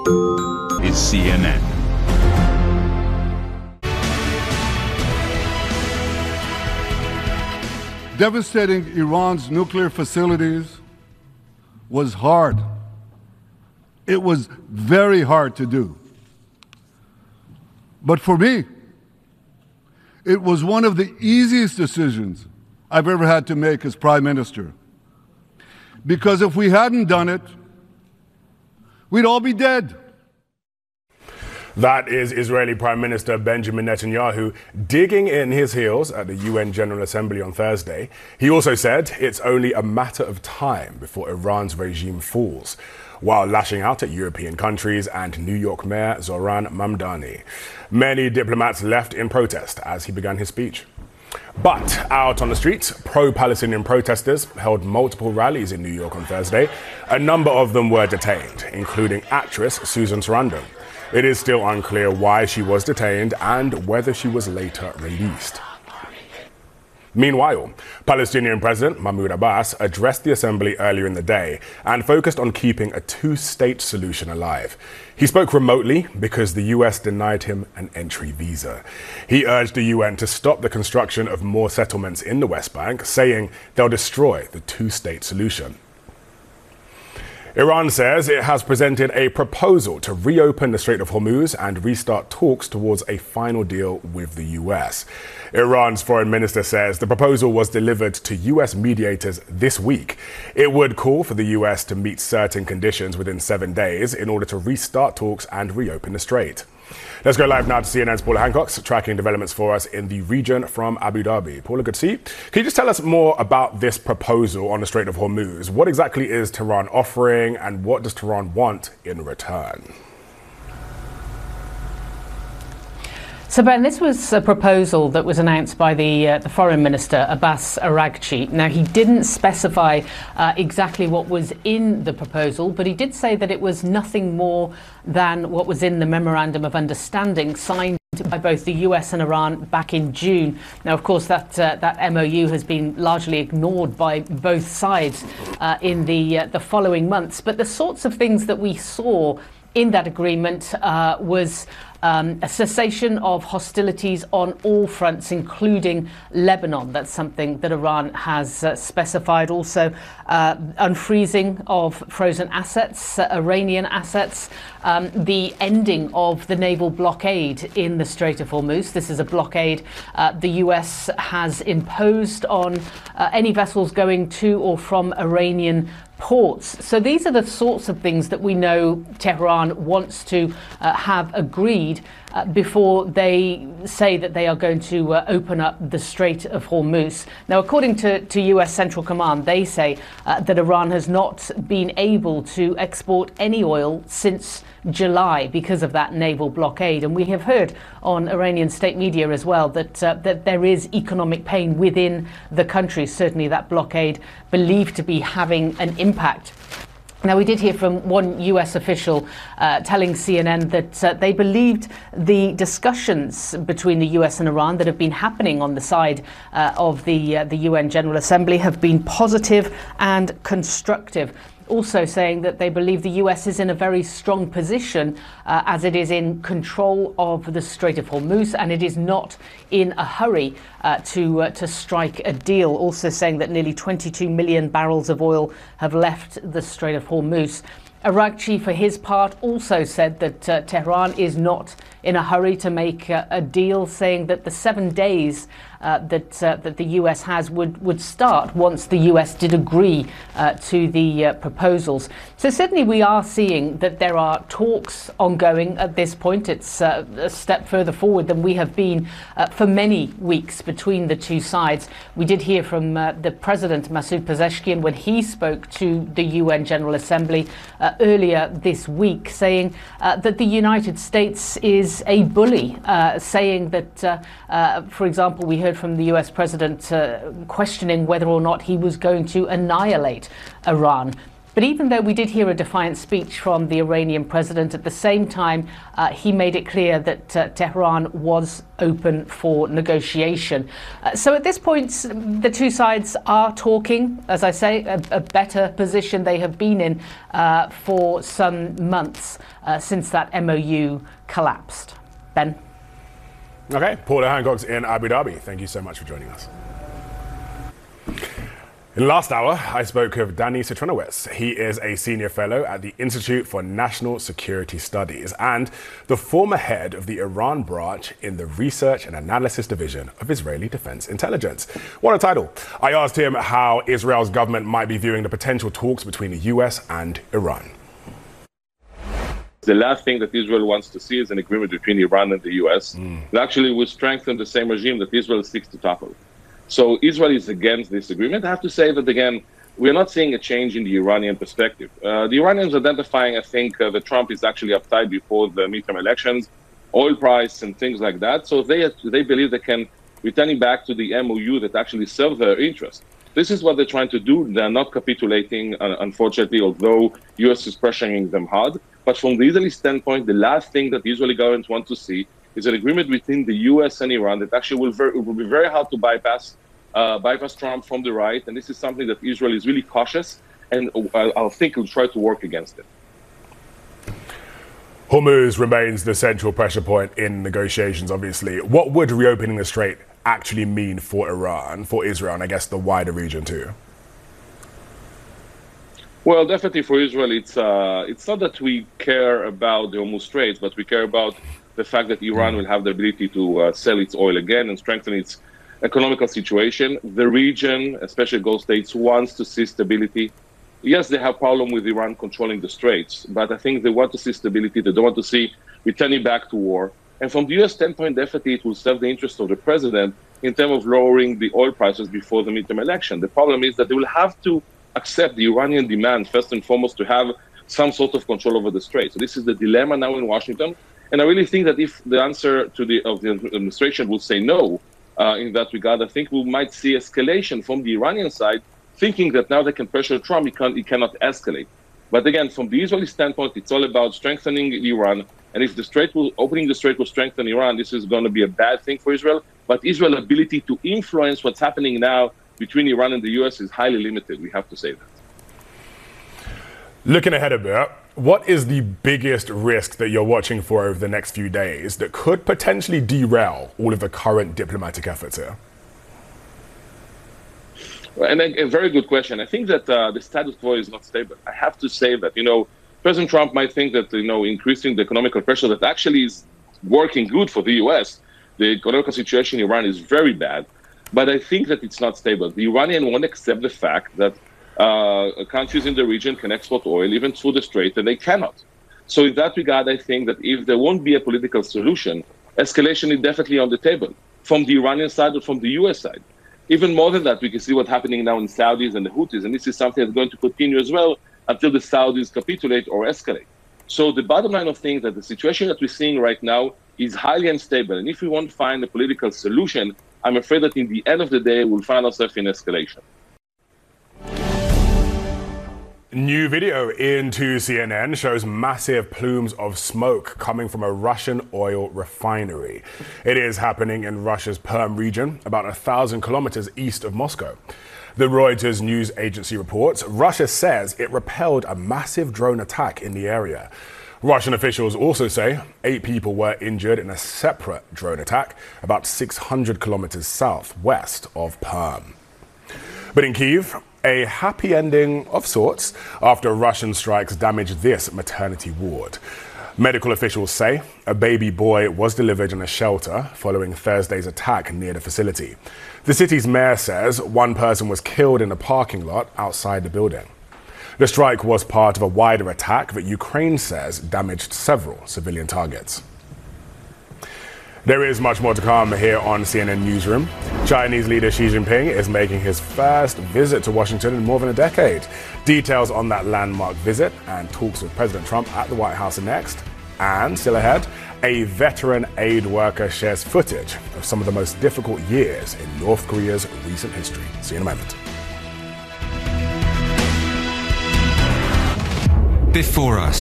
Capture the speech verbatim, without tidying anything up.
is C N N. Devastating Iran's nuclear facilities was hard. It was very hard to do. But for me, it was one of the easiest decisions I've ever had to make as Prime Minister. Because if we hadn't done it, we'd all be dead. That is Israeli Prime Minister Benjamin Netanyahu digging in his heels at the U N General Assembly on Thursday. He also said it's only a matter of time before Iran's regime falls, while lashing out at European countries and New York Mayor Zohran Mamdani. Many diplomats left in protest as he began his speech. But out on the streets, pro-Palestinian protesters held multiple rallies in New York on Thursday. A number of them were detained, including actress Susan Sarandon. It is still unclear why she was detained and whether she was later released. Meanwhile, Palestinian President Mahmoud Abbas addressed the assembly earlier in the day and focused on keeping a two-state solution alive. He spoke remotely because the U S denied him an entry visa. He urged the U N to stop the construction of more settlements in the West Bank, saying they'll destroy the two-state solution. Iran says it has presented a proposal to reopen the Strait of Hormuz and restart talks towards a final deal with the U S. Iran's foreign minister says the proposal was delivered to U S mediators this week. It would call for the U S to meet certain conditions within seven days in order to restart talks and reopen the strait. Let's go live now to C N N's Paula Hancock, tracking developments for us in the region from Abu Dhabi. Paula, good to see you. Can you just tell us more about this proposal on the Strait of Hormuz? What exactly is Tehran offering, and what does Tehran want in return? So, Ben, this was a proposal that was announced by the uh, the Foreign Minister, Abbas Araghchi. Now, he didn't specify uh, exactly what was in the proposal, but he did say that it was nothing more than what was in the Memorandum of Understanding signed by both the U S and Iran back in June. Now, of course, that uh, that M O U has been largely ignored by both sides uh, in the uh, the following months. But the sorts of things that we saw in that agreement uh, was Um, a cessation of hostilities on all fronts, including Lebanon. That's something that Iran has uh, specified. Also, uh, unfreezing of frozen assets, uh, Iranian assets, um, the ending of the naval blockade in the Strait of Hormuz. This is a blockade uh, the U S has imposed on uh, any vessels going to or from Iranian ports. So these are the sorts of things that we know Tehran wants to uh, have agreed uh, before they say that they are going to uh, open up the Strait of Hormuz. Now, according to, to U S Central Command, they say uh, that Iran has not been able to export any oil since July because of that naval blockade. And we have heard on Iranian state media as well that uh, that there is economic pain within the country. Certainly that blockade believed to be having an impact. Now, we did hear from one U S official uh, telling C N N that uh, they believed the discussions between the U S and Iran that have been happening on the side uh, of the uh, the U N General Assembly have been positive and constructive. Also saying that they believe the U S is in a very strong position uh, as it is in control of the Strait of Hormuz, and it is not in a hurry uh, to uh, to strike a deal. Also saying that nearly twenty-two million barrels of oil have left the Strait of Hormuz. Araghchi, for his part, also said that uh, Tehran is not in a hurry to make uh, a deal, saying that the seven days uh, that uh, that the U S has would, would start once the U S did agree uh, to the uh, proposals. So certainly we are seeing that there are talks ongoing at this point. It's uh, a step further forward than we have been uh, for many weeks between the two sides. We did hear from uh, the President, Masoud Pezeshkian, when he spoke to the U N General Assembly uh, earlier this week, saying uh, that the United States is a bully, uh, saying that, uh, uh, for example, we heard from the U S President uh, questioning whether or not he was going to annihilate Iran. But even though we did hear a defiant speech from the Iranian president, at the same time, uh, he made it clear that uh, Tehran was open for negotiation. Uh, so at this point, the two sides are talking, as I say, a, a better position they have been in uh, for some months uh, since that M O U collapsed. Ben? Okay, Paula Hancock's in Abu Dhabi. Thank you so much for joining us. In the last hour, I spoke with Danny Citronowicz. He is a senior fellow at the Institute for National Security Studies and the former head of the Iran branch in the Research and Analysis Division of Israeli Defense Intelligence. What a title. I asked him how Israel's government might be viewing the potential talks between the U S and Iran. The last thing that Israel wants to see is an agreement between Iran and the U S. Mm. It actually will strengthen the same regime that Israel seeks to topple. So Israel is against this agreement. I have to say that, again, we're not seeing a change in the Iranian perspective. Uh, the Iranians identifying, I think, uh, that Trump is actually uptight before the midterm elections, oil price and things like that. So they they believe they can return back to the M O U that actually serves their interest. This is what they're trying to do. They're not capitulating, uh, unfortunately, although U S is pressuring them hard. But from the Israeli standpoint, the last thing that the Israeli government wants to see is an agreement between the U S and Iran that actually will, very, will be very hard to bypass. Uh, bypass Trump from the right, and this is something that Israel is really cautious, and uh, I think will try to work against it. Hormuz remains the central pressure point in negotiations, obviously. What would reopening the strait actually mean for Iran, for Israel, and I guess the wider region too? Well, definitely for Israel, it's uh, it's not that we care about the Hormuz Straits, but we care about the fact that Iran will have the ability to uh, sell its oil again and strengthen its economical situation. The region, especially Gulf states, wants to see stability. Yes, they have problem with Iran controlling the straits, but I think they want to see stability. They don't want to see returning back to war. And from the U S standpoint, definitely it will serve the interest of the president in terms of lowering the oil prices before the midterm election. The problem is that they will have to accept the Iranian demand, first and foremost, to have some sort of control over the strait. So this is the dilemma now in Washington. And I really think that if the answer to the of the administration would say no, Uh, in that regard, I think we might see escalation from the Iranian side, thinking that now they can pressure Trump, he, can, he cannot escalate. But again, from the Israeli standpoint, it's all about strengthening Iran. And if the strait will, opening the strait will strengthen Iran, this is going to be a bad thing for Israel. But Israel's ability to influence what's happening now between Iran and the U S is highly limited. We have to say that. Looking ahead a bit, what is the biggest risk that you're watching for over the next few days that could potentially derail all of the current diplomatic efforts here? And a, a very good question. I think that uh, the status quo is not stable. I have to say that, you know, President Trump might think that, you know, increasing the economical pressure that actually is working good for the U S. The economic situation in Iran is very bad, but I think that it's not stable. The Iranians won't accept the fact that Uh, countries in the region can export oil even through the strait, and they cannot. So in that regard, I think that if there won't be a political solution, escalation is definitely on the table, from the Iranian side or from the U S side. Even more than that, we can see what's happening now in Saudis and the Houthis, and this is something that's going to continue as well until the Saudis capitulate or escalate. So the bottom line of things that the situation that we're seeing right now is highly unstable, and if we won't find a political solution, I'm afraid that in the end of the day, we'll find ourselves in escalation. New video into C N N shows massive plumes of smoke coming from a Russian oil refinery. It is happening in Russia's Perm region, about a thousand kilometers east of Moscow. The Reuters news agency reports Russia says it repelled a massive drone attack in the area. Russian officials also say eight people were injured in a separate drone attack about six hundred kilometers southwest of Perm. But in Kyiv, a happy ending of sorts after Russian strikes damaged this maternity ward. Medical officials say a baby boy was delivered in a shelter following Thursday's attack near the facility. The city's mayor says one person was killed in a parking lot outside the building. The strike was part of a wider attack that Ukraine says damaged several civilian targets. There is much more to come here on C N N Newsroom. Chinese leader Xi Jinping is making his first visit to Washington in more than a decade. Details on that landmark visit and talks with President Trump at the White House are next. And still ahead, a veteran aid worker shares footage of some of the most difficult years in North Korea's recent history. See you in a moment. before us.